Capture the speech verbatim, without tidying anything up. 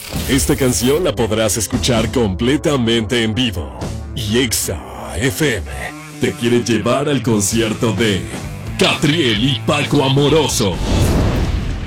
Esta canción la podrás escuchar completamente en vivo. Y Exa F M te quiere llevar al concierto de Catriel y Paco Amoroso.